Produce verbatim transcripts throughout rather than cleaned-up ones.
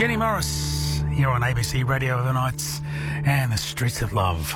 Jenny Morris here on A B C Radio Overnights and the Streets of Love.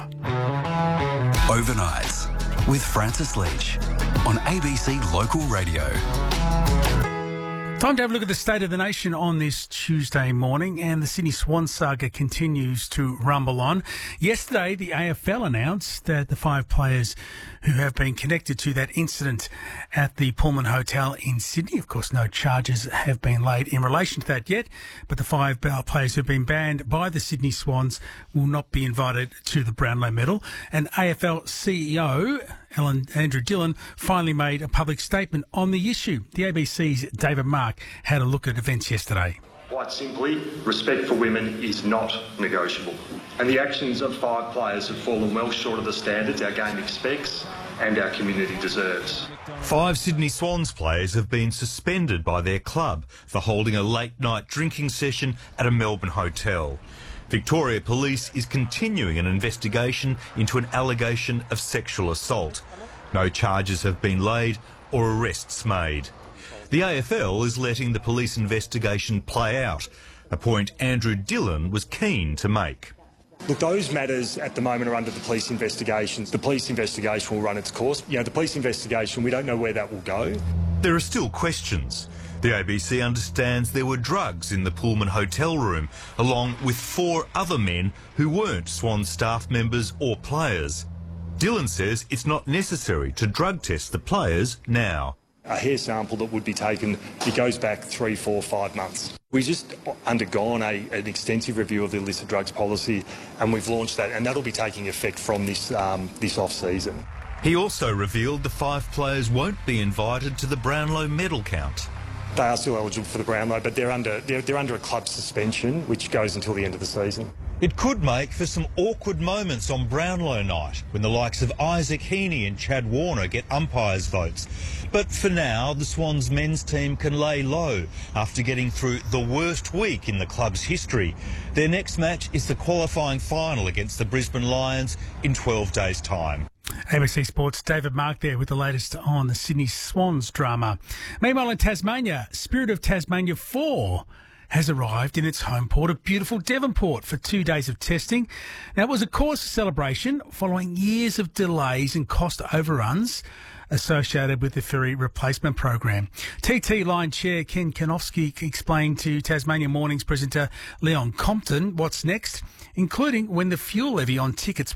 Overnights with Francis Leach on A B C Local Radio. Time to have a look at the state of the nation on this Tuesday morning, and the Sydney Swans saga continues to rumble on. Yesterday, the A F L announced that the five players who have been connected to that incident at the Pullman Hotel in Sydney, of course, no charges have been laid in relation to that yet, but the five players who have been banned by the Sydney Swans will not be invited to the Brownlow Medal. And A F L C E O Alan Andrew Dillon finally made a public statement on the issue. The A B C's David Mark had a look at events yesterday. Quite simply, respect for women is not negotiable. And the actions of five players have fallen well short of the standards our game expects and our community deserves. Five Sydney Swans players have been suspended by their club for holding a late-night drinking session at a Melbourne hotel. Victoria Police is continuing an investigation into an allegation of sexual assault. No charges have been laid or arrests made. The A F L is letting the police investigation play out, a point Andrew Dillon was keen to make. Look, those matters at the moment are under the police investigations. The police investigation will run its course. You know, the police investigation, we don't know where that will go. There are still questions. The A B C understands there were drugs in the Pullman hotel room, along with four other men who weren't Swan staff members or players. Dillon says it's not necessary to drug test the players now. A hair sample that would be taken, it goes back three, four, five months. We've just undergone a, an extensive review of the illicit drugs policy, and we've launched that, and that'll be taking effect from this, um, this off-season. He also revealed the five players won't be invited to the Brownlow medal count. They are still eligible for the Brownlow, but they're under, they're, they're under a club suspension, which goes until the end of the season. It could make for some awkward moments on Brownlow night when the likes of Isaac Heaney and Chad Warner get umpires' votes. But for now, the Swans men's team can lay low after getting through the worst week in the club's history. Their next match is the qualifying final against the Brisbane Lions in twelve days' time. A B C Sports' David Mark there with the latest on the Sydney Swans drama. Meanwhile in Tasmania, Spirit of Tasmania four has arrived in its home port of beautiful Devonport for two days of testing. Now, it was a cause for celebration following years of delays and cost overruns associated with the ferry replacement program. T T Line Chair Ken Kanofsky explained to Tasmania Mornings presenter Leon Compton what's next, including when the fuel levy on tickets